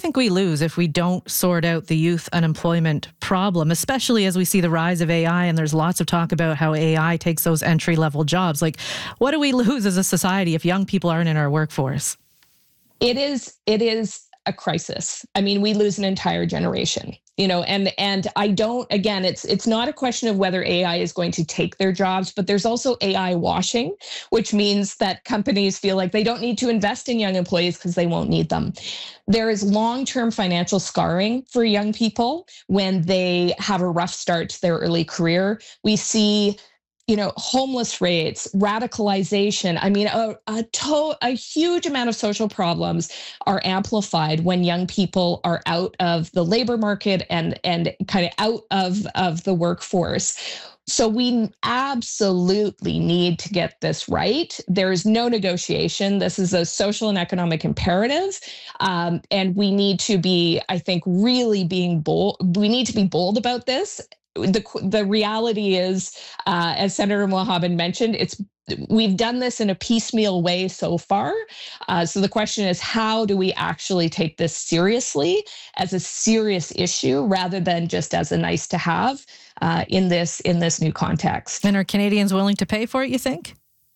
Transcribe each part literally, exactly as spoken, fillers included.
think we lose if we don't sort out the youth unemployment problem, especially as we see the rise of A I, and there's lots of talk about how A I takes those entry-level jobs? Like, what do we lose as a society if young people aren't in our workforce? It is, it is a crisis. I mean, we lose an entire generation, you know, and, and I don't, again, it's, it's not a question of whether A I is going to take their jobs, but there's also A I washing, which means that companies feel like they don't need to invest in young employees because they won't need them. There is long-term financial scarring for young people when they have a rough start to their early career. We see you know, homeless rates, radicalization. I mean, a, a, to, a huge amount of social problems are amplified when young people are out of the labor market and, and kind of out of, of the workforce. So we absolutely need to get this right. There is no negotiation. This is a social and economic imperative. Um, and we need to be, I think, really being bold. We need to be bold about this. The the reality is, uh, as Senator Mohabed mentioned, it's we've done this in a piecemeal way so far. Uh, so the question is, how do we actually take this seriously as a serious issue rather than just as a nice to have uh, in this in this new context? And are Canadians willing to pay for it, you think?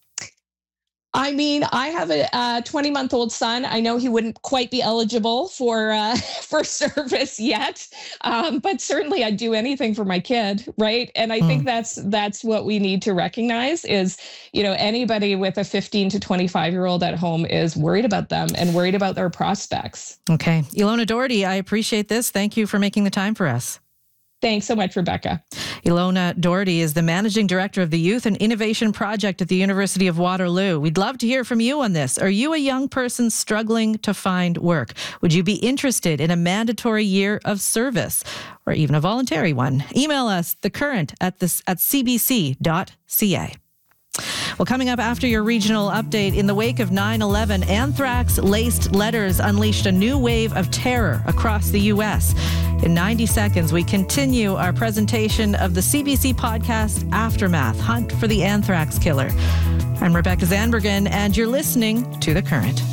I mean, I have a twenty-month-old son. I know he wouldn't quite be eligible for uh, for service yet, um, but certainly I'd do anything for my kid, right? And I mm. think that's that's what we need to recognize is, you know, anybody with a fifteen to twenty-five-year-old at home is worried about them and worried about their prospects. Okay. Ilona Doherty, I appreciate this. Thank you for making the time for us. Thanks so much, Rebecca. Ilona Doherty is the Managing Director of the Youth and Innovation Project at the University of Waterloo. We'd love to hear from you on this. Are you a young person struggling to find work? Would you be interested in a mandatory year of service or even a voluntary one? Email us, thecurrent at, this, at c b c dot c a. Well, coming up after your regional update, in the wake of nine eleven, anthrax-laced letters unleashed a new wave of terror across the U S. In ninety seconds, we continue our presentation of the C B C podcast Aftermath, Hunt for the Anthrax Killer. I'm Rebecca Zandbergen, and you're listening to The Current.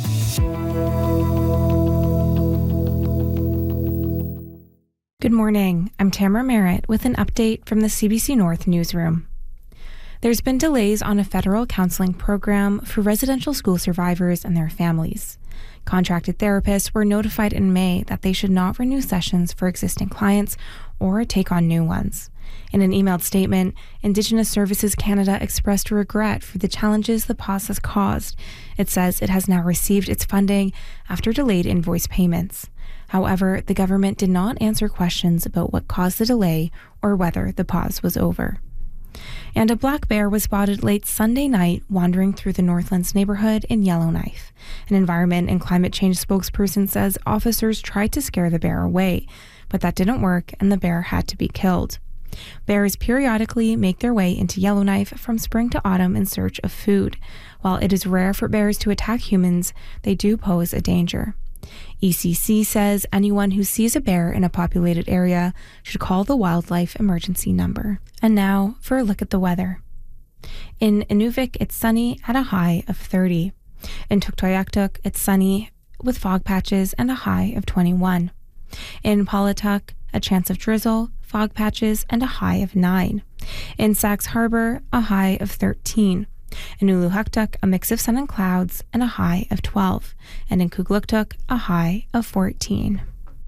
Good morning. I'm Tamara Merritt with an update from the C B C North newsroom. There's been delays on a federal counseling program for residential school survivors and their families. Contracted therapists were notified in May that they should not renew sessions for existing clients or take on new ones. In an emailed statement, Indigenous Services Canada expressed regret for the challenges the pause has caused. It says it has now received its funding after delayed invoice payments. However, the government did not answer questions about what caused the delay or whether the pause was over. And a black bear was spotted late Sunday night wandering through the Northlands neighborhood in Yellowknife. An environment and climate change spokesperson says officers tried to scare the bear away, but that didn't work and the bear had to be killed. Bears periodically make their way into Yellowknife from spring to autumn in search of food. While it is rare for bears to attack humans, they do pose a danger. E C C says anyone who sees a bear in a populated area should call the wildlife emergency number. And now for a look at the weather. In Inuvik, it's sunny at a high of thirty. In Tuktoyaktuk, it's sunny with fog patches and a high of twenty-one. In Paulatuk, a chance of drizzle, fog patches, and a high of nine. In Sax Harbor, a high of thirteen. In Uluhaktuk, a mix of sun and clouds and a high of twelve. And in Kugluktuk, a high of fourteen.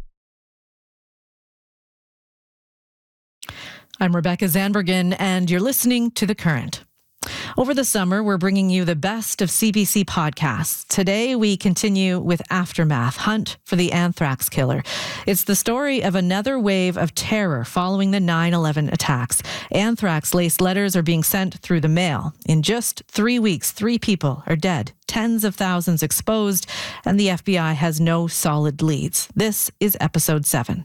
I'm Rebecca Zandbergen, and you're listening to The Current. Over the summer, we're bringing you the best of C B C podcasts. Today, we continue with Aftermath, Hunt for the Anthrax Killer. It's the story of another wave of terror following the nine eleven attacks. Anthrax-laced letters are being sent through the mail. In just three weeks, three people are dead, tens of thousands exposed, and the F B I has no solid leads. This is episode seven.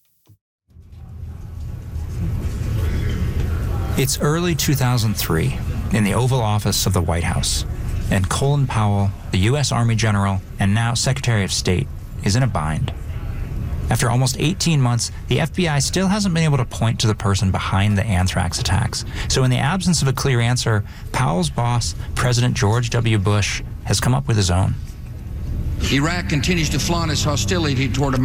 It's early two thousand three in the Oval Office of the White House, and Colin Powell, the U S Army general and now Secretary of State, is in a bind. After almost eighteen months, the F B I still hasn't been able to point to the person behind the anthrax attacks. So in the absence of a clear answer, Powell's boss, President George W. Bush, has come up with his own. Iraq continues to flaunt its hostility toward America.